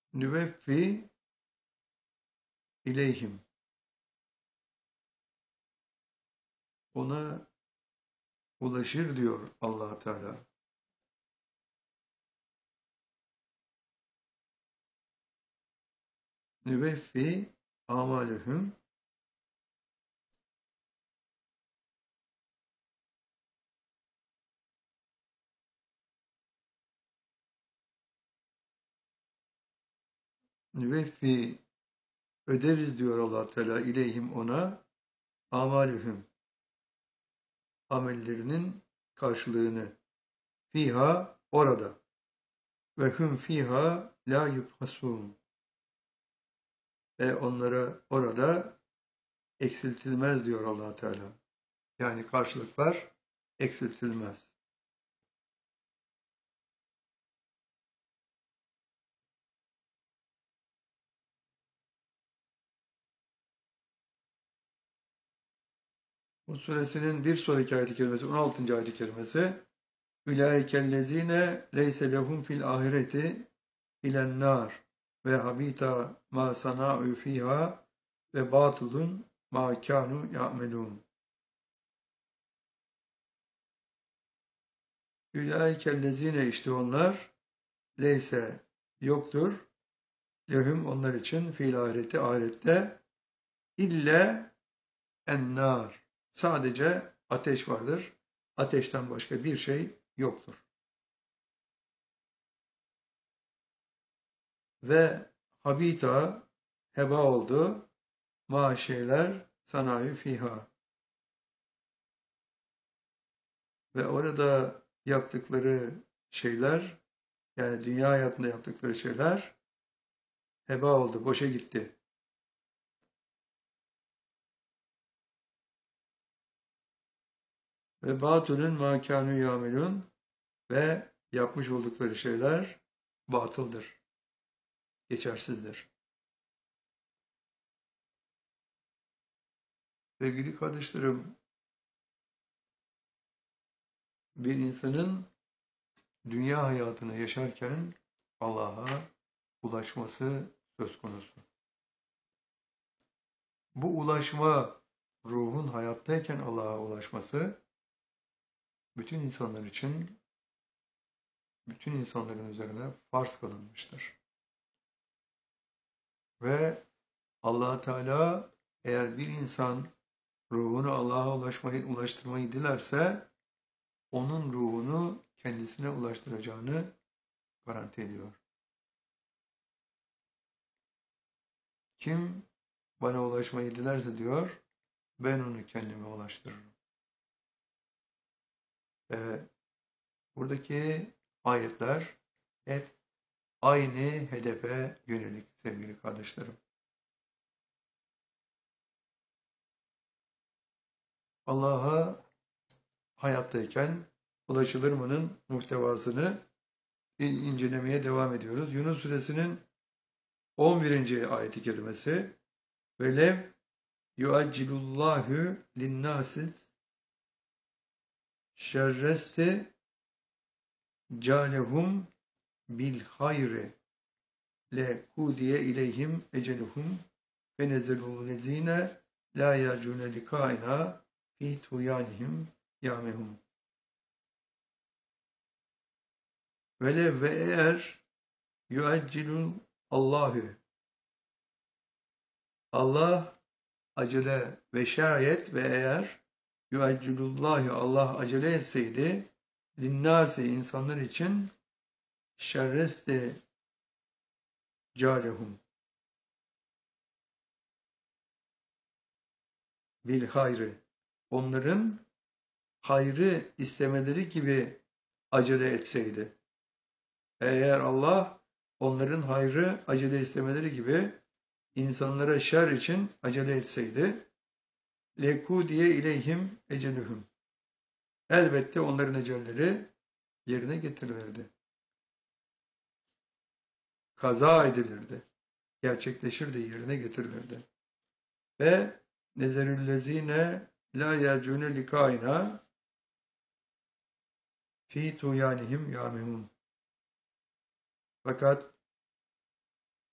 nüveffi ileyhim. Ona ulaşır diyor Allah Teala. Nüveffi amalühüm. Nüveffi öderiz diyor Allah Teala ileyhim ona amalühüm. Amellerinin karşılığını. Fiha orada. Ve hum fiha la yubhasun. Ve onlara orada eksiltilmez diyor Allah Teala. Yani karşılıklar eksiltilmez. Bu suresinin bir sonraki ayet-i kerimesi 16. ayet-i kerimesi Ülaikellezine leyse lehum fil ahireti ilen nar ve habita ma sana'u fiha ve batılun ma kanu ya'melun. Ülaikellezine işte onlar leyse yoktur lehum onlar için fil ahireti ahirette ille ennar sadece ateş vardır. Ateşten başka bir şey yoktur. Ve habita heba oldu ma şeyler sanayi fiha. Ve orada yaptıkları şeyler yani dünya hayatında yaptıkları şeyler heba oldu, boşa gitti. Ve batılın ma kânû yâmelûn ve yapmış oldukları şeyler batıldır, geçersizdir. Sevgili kardeşlerim, bir insanın dünya hayatını yaşarken Allah'a ulaşması söz konusu. Bu ulaşma ruhun hayattayken Allah'a ulaşması bütün insanlar için, bütün insanların üzerine farz kılınmıştır. Ve Allah Teala eğer bir insan ruhunu Allah'a ulaştırmayı dilerse onun ruhunu kendisine ulaştıracağını garanti ediyor. Kim bana ulaşmayı dilerse diyor, ben onu kendime ulaştırırım. Buradaki ayetler hep aynı hedefe yönelik sevgili kardeşlerim. Allah'a hayattayken ulaşılır mı'nın muhtevasını incelemeye devam ediyoruz. Yunus suresinin 11. ayeti kerimesi velev yuaccilullahu linnâsis şerreste canehum bil hayri le kudiye ileyhim eceluhum ve nezelul lezine la yercune likaina fi tuyanihim yamehum. Velev ve eğer yuaccilul Allahü Allah acele ve şayet ve eğer yuaccilullahu Allah acele etseydi linnâsi insanlar için şerreste câlehum bil hayrı onların hayrı istemeleri gibi acele etseydi. Eğer Allah onların hayrı acele istemeleri gibi insanlara şer için acele etseydi lekudiye ileyhim ecelühüm elbette onların ecelleri yerine getirilirdi. Kaza edilirdi. Gerçekleşirdi, yerine getirilirdi. Ve nezerüllezine la yercune likaina fi tuyanihim yamehun. Fakat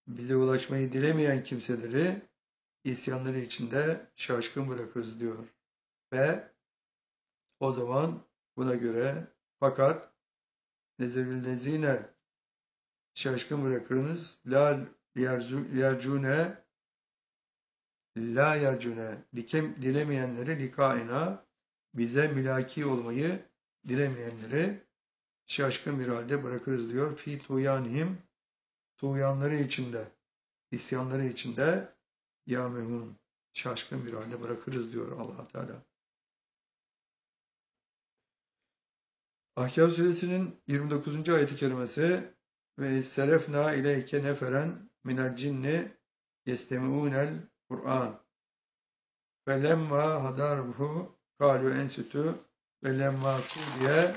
bize ulaşmayı dilemeyen kimseleri isyanları içinde şaşkın bırakırız diyor. Ve o zaman buna göre fakat nezirillezine şaşkın bırakırınız yercune la yercune dilemeyenleri likaina bize mülaki olmayı dilemeyenleri şaşkın bir halde bırakırız diyor. Fi tuyanihim tuyanları içinde isyanları içinde yâmehûn şaşkın bir halde bırakırız diyor Allah Teala. Ahkâf suresinin 29. ayet-i kerimesi ve serefna ileyke neferen minel cinni yestemi'ûnel Kur'an ve lemma hadarhu kâlu ensütü ve lemma kudiye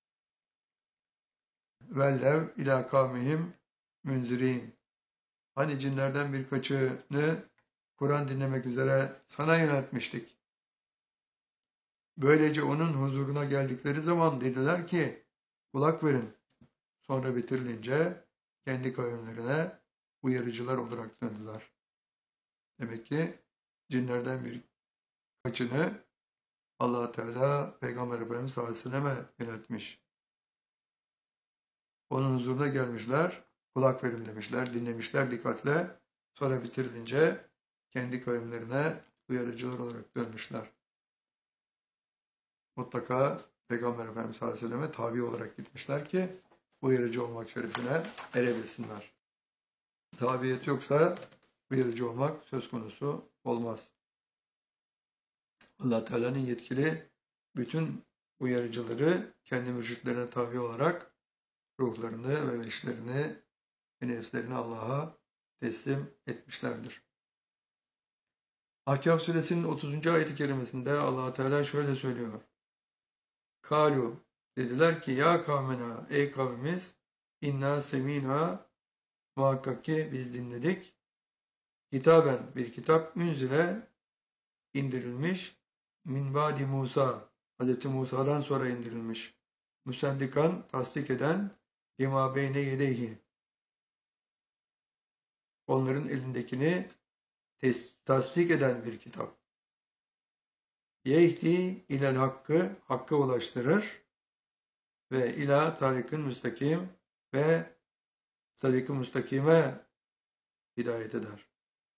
vellev ilâ kavmihim münzirin. Hani cinlerden birkaçını Kur'an dinlemek üzere sana yöneltmiştik. Böylece onun huzuruna geldikleri zaman dediler ki kulak verin. Sonra bitirilince kendi kavimlerine uyarıcılar olarak döndüler. Demek ki cinlerden birkaçını Allah Teala Peygamber Efendimiz sallallahu aleyhi ve selleme yöneltmiş. Onun huzuruna gelmişler, kulak verin demişler, dinlemişler dikkatle. Sonra bitirilince kendi kavimlerine uyarıcılar olarak dönmüşler. Mutlaka Peygamber Efendimiz sallallahu aleyhi ve selleme tabi olarak gitmişler ki uyarıcı olmak şerefine erebilsinler. Tabiyet yoksa uyarıcı olmak söz konusu olmaz. Allah Teala'nın yetkili bütün uyarıcıları kendi mürşitlerine tabi olarak ruhlarını ve eşlerini ve nefslerini Allah'a teslim etmişlerdir. Ahkâf suresinin 30. ayet-i kerimesinde Allah Teala şöyle söylüyor. Kalu dediler ki ya kavmena ey kavmimiz inna semina muhakkak ki biz dinledik. Kitaben bir kitap ünzile indirilmiş min ba'di Musa Hz. Musa'dan sonra indirilmiş. Müsendikan tasdik eden lima beyne yedeyhi onların elindekini tasdik eden bir kitap. Yehdi ilel hakkı ulaştırır ve ila tarikin müstakim ve tarikin müstakime hidayet eder.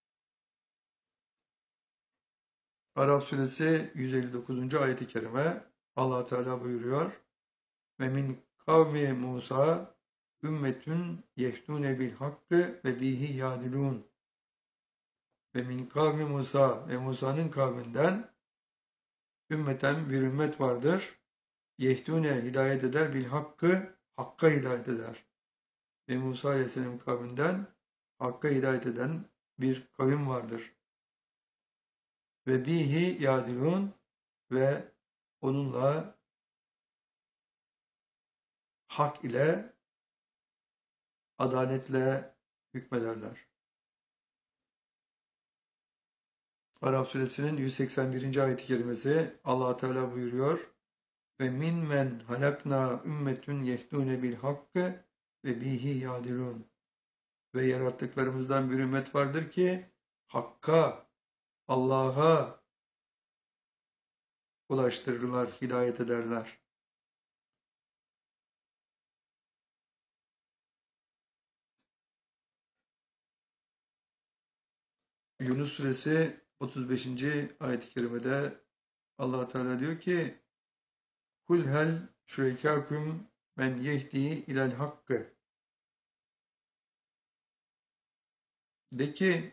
Araf suresi 159. ayet-i kerime Allah Teala buyuruyor ve min kavmi Musa ümmetün yehdûne bil hakkı ve bihi yadilûn ve min kavmi Musa ve Musa'nın kavminden ümmeten bir ümmet vardır. Yehdûne hidayet eder bil hakka hidayet eder. Ve Musa Aleyhisselam kavminden hakka hidayet eden bir kavim vardır. Ve bihi yadilun ve onunla hak ile adaletle hükmederler. Araf suresinin 181. ayet-i kerimesi Allah Teala buyuruyor ve min men halakna ümmetün yehdûne bil hakkı ve bihi yadilun ve yarattıklarımızdan bir ümmet vardır ki hakka, Allah'a ulaştırırlar, hidayet ederler. Yunus suresi 35. ayet-i kerimede Allah Teala diyor ki kul hel şürekâküm men yehdi ilel hakkı de ki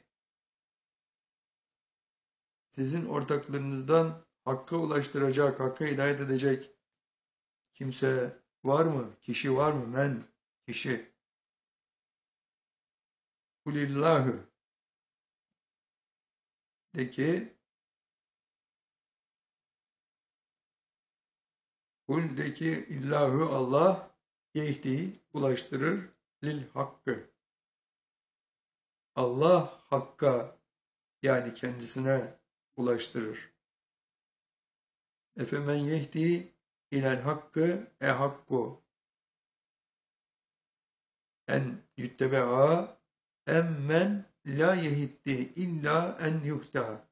sizin ortaklarınızdan hakka ulaştıracak, hakka hidayet edecek kimse var mı? Kişi var mı? Men, kişi. Kulillahü de ki kul de ki illahu Allah yehdi ulaştırır lil hakkı. Allah hakka yani kendisine ulaştırır. Efemen yehdi ilel hakkı hakku en yüttebe'a emmen la yehitti illa en yuhta.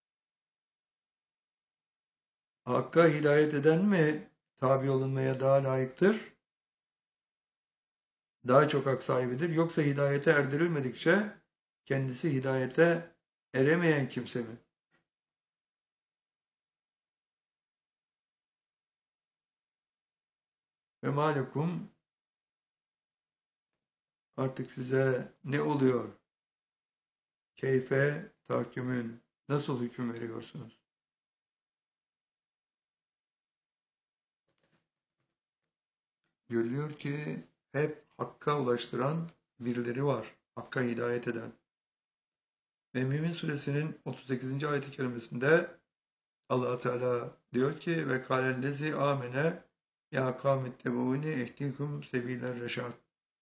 Hakka hidayet eden mi tabi olunmaya daha layıktır? Daha çok hak sahibidir. Yoksa hidayete erdirilmedikçe kendisi hidayete eremeyen kimse mi? Ve malekum, artık size ne oluyor? Keyfe tahkümün, nasıl hüküm veriyorsunuz? Görülüyor ki hep hakka ulaştıran birileri var. Hakka hidayet eden. Ve Mümin Suresinin 38. ayet-i kerimesinde Allah Teala diyor ki ve kâlellezî âmene ya kâmettebuûni ehdikum sebiler reşad.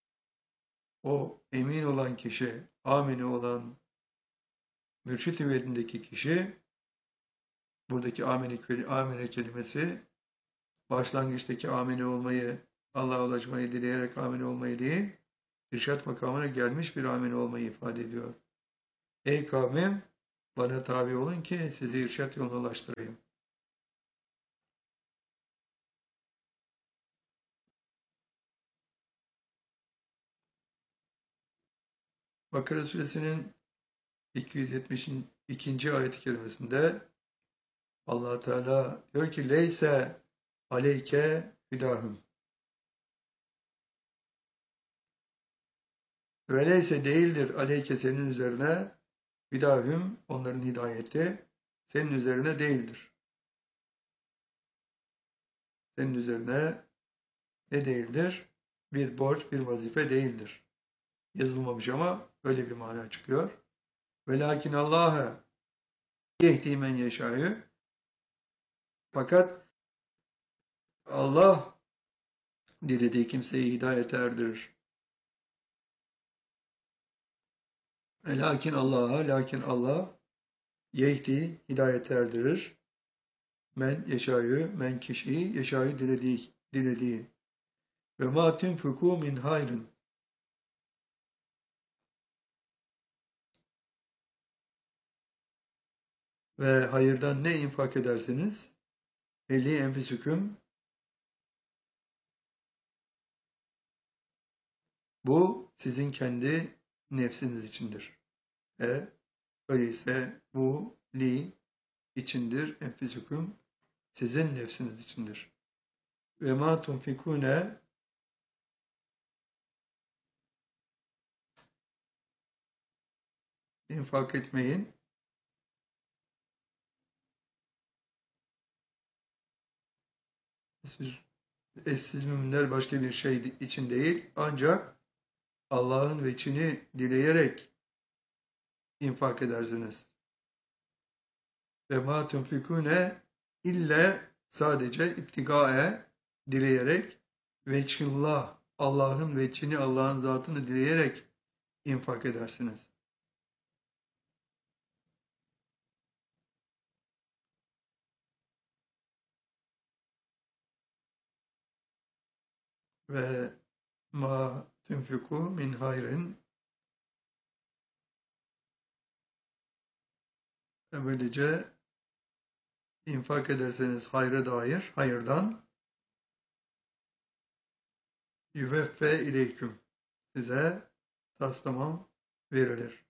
O emin olan kişi, amini olan mürşid hüviyetindeki kişi, buradaki amine kelimesi başlangıçtaki amine olmayı, Allah'a ulaşmayı dileyerek amine olmayı değil, irşat makamına gelmiş bir amine olmayı ifade ediyor. Ey kavmim, bana tabi olun ki sizi irşat yoluna ulaştırayım. Bakara suresinin 272. ayet-i kerimesinde Allah Teala diyor ki leyse aleyke hüdahum. Öyleyse değildir aleyke senin üzerine hüdahum, onların hidayeti senin üzerine değildir. Senin üzerine ne değildir? Bir borç, bir vazife değildir. Yazılmamış ama öyle bir mana çıkıyor. Velakin Allah'a yehdi men yeşâ'yü. Fakat Allah dilediği kimseyi hidayete erdirir. Lakin Allah yehdi hidayete erdirir. Men yeşâ'yü, men kişiyi yeşâ'yü dilediği. Ve ma tunfiku min hayrın. Ve hayırdan ne infak edersiniz? Eli enfüsüküm. Bu sizin kendi nefsiniz içindir. Öyleyse bu li içindir, enfüsüküm sizin nefsiniz içindir. Ve ma tunfikune infak etmeyin. Siz müminler başka bir şey için değil, ancak Allah'ın veçini dileyerek infak edersiniz. Ve ma tunfikune ille sadece iptigae dileyerek veçhillah, Allah'ın veçini, Allah'ın zatını dileyerek infak edersiniz. Ve ma tunfiku min hayrin, böylece infak ederseniz hayra dair, hayırdan yüveffe ileyküm, size taslamam verilir.